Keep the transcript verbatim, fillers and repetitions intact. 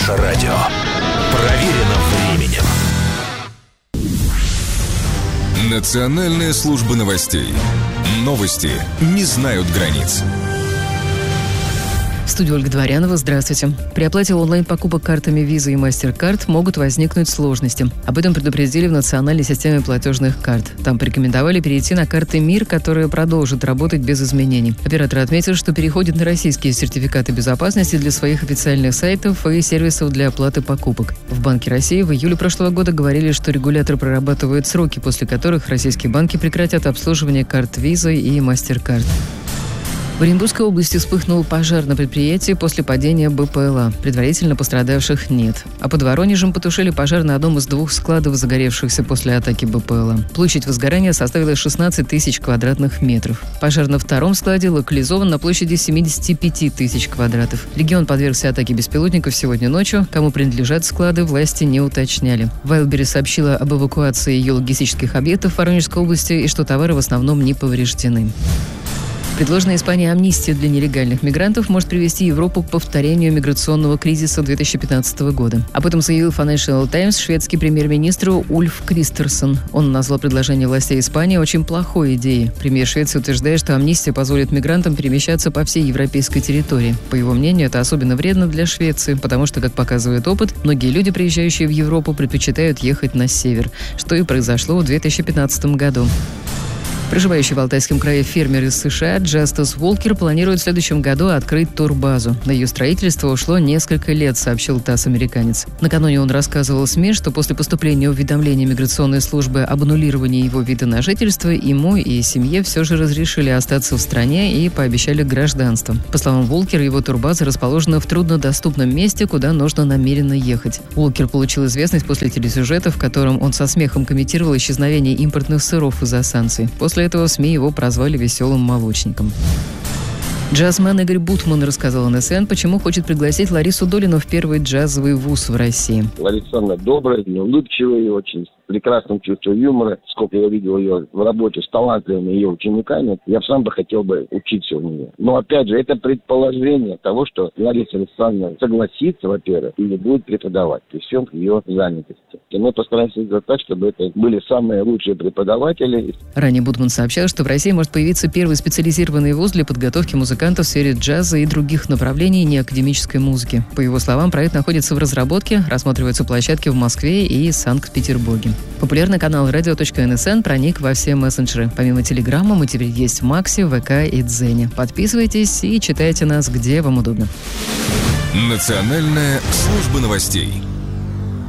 Наше радио. Проверено временем. Национальная служба новостей. Новости не знают границ. В студии Ольга Дворянова. Здравствуйте. При оплате онлайн-покупок картами Visa и MasterCard могут возникнуть сложности. Об этом предупредили в национальной системе платежных карт. Там порекомендовали перейти на карты МИР, которые продолжат работать без изменений. Оператор отметил, что переходит на российские сертификаты безопасности для своих официальных сайтов и сервисов для оплаты покупок. В Банке России в июле прошлого года говорили, что регулятор прорабатывает сроки, после которых российские банки прекратят обслуживание карт Visa и MasterCard. В Оренбургской области вспыхнул пожар на предприятии после падения БПЛА. Предварительно пострадавших нет. А под Воронежем потушили пожар на одном из двух складов, загоревшихся после атаки БПЛА. Площадь возгорания составила шестнадцать тысяч квадратных метров. Пожар на втором складе локализован на площади семьдесят пять тысяч квадратов. Регион подвергся атаке беспилотников сегодня ночью. Кому принадлежат склады, власти не уточняли. Wildberries сообщила об эвакуации ее логистических объектов в Воронежской области и что товары в основном не повреждены. Предложенная Испанией амнистия для нелегальных мигрантов может привести Европу к повторению миграционного кризиса две тысячи пятнадцатого года. Об этом заявил Financial Times шведский премьер-министр Ульф Кристерсон. Он назвал предложение властей Испании очень плохой идеей. Премьер Швеции утверждает, что амнистия позволит мигрантам перемещаться по всей европейской территории. По его мнению, это особенно вредно для Швеции, потому что, как показывает опыт, многие люди, приезжающие в Европу, предпочитают ехать на север, что и произошло в две тысячи пятнадцатом году. Проживающий в Алтайском крае фермер из США Джастис Волкер планирует в следующем году открыть турбазу. На ее строительство ушло несколько лет, сообщил ТАСС-американец. Накануне он рассказывал СМИ, что после поступления уведомления миграционной службы об аннулировании его вида на жительство, ему и семье все же разрешили остаться в стране и пообещали гражданство. По словам Волкера, его турбаза расположена в труднодоступном месте, куда нужно намеренно ехать. Волкер получил известность после телесюжета, в котором он со смехом комментировал исчезновение импортных сыров из-за санкций. После этого в СМИ его прозвали «веселым молочником». Джазмен Игорь Бутман рассказал эн эс эн, почему хочет пригласить Ларису Долину в первый джазовый вуз в России. Лариса добрая, улыбчивая, очень с прекрасным чувством юмора. Сколько я видел ее в работе с талантливыми ее учениками, я сам бы хотел бы учиться у нее. Но опять же, это предположение того, что Лариса Александровна согласится, во-первых, или будет преподавать, при всем ее занятости. И мы постараемся сделать так, чтобы это были самые лучшие преподаватели. Ранее Бутман сообщал, что в России может появиться первый специализированный вуз для подготовки музыкантов в сфере джаза и других направлений неакадемической музыки. По его словам, проект находится в разработке, рассматриваются площадки в Москве и Санкт-Петербурге. Популярный канал радио точка эн эс эн проник во все мессенджеры. Помимо Телеграма, мы теперь есть в Максе, ВК и Дзене. Подписывайтесь и читайте нас, где вам удобно. Национальная служба новостей.